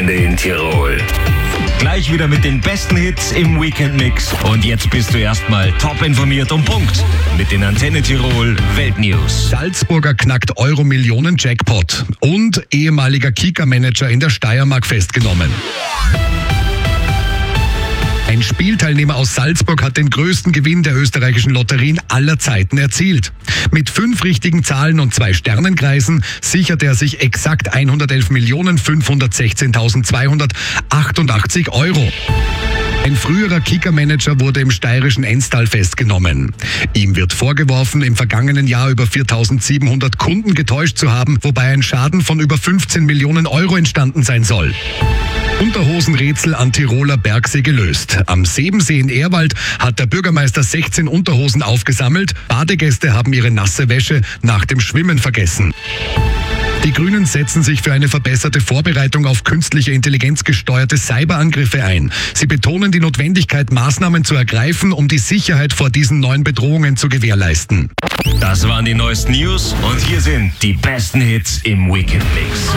Wochenende in Tirol. Gleich wieder mit den besten Hits im Weekend-Mix. Und jetzt bist du erstmal top informiert und Punkt mit den Antenne Tirol Weltnews. Salzburger knackt Euro-Millionen-Jackpot und ehemaliger Kika-Manager in der Steiermark festgenommen. Ein Spielteilnehmer aus Salzburg hat den größten Gewinn der österreichischen Lotterien aller Zeiten erzielt. Mit 5 richtigen Zahlen und 2 Sternenkreisen sichert er sich exakt 111.516.288 Euro. Ein früherer Kika-Manager wurde im steirischen Enstal festgenommen. Ihm wird vorgeworfen, im vergangenen Jahr über 4.700 Kunden getäuscht zu haben, wobei ein Schaden von über 15 Millionen Euro entstanden sein soll. Unterhosenrätsel an Tiroler Bergsee gelöst. Am Sebensee in Ehrwald hat der Bürgermeister 16 Unterhosen aufgesammelt. Badegäste haben ihre nasse Wäsche nach dem Schwimmen vergessen. Die Grünen setzen sich für eine verbesserte Vorbereitung auf künstliche Intelligenz gesteuerte Cyberangriffe ein. Sie betonen die Notwendigkeit, Maßnahmen zu ergreifen, um die Sicherheit vor diesen neuen Bedrohungen zu gewährleisten. Das waren die neuesten News und hier sind die besten Hits im Weekend-Mix.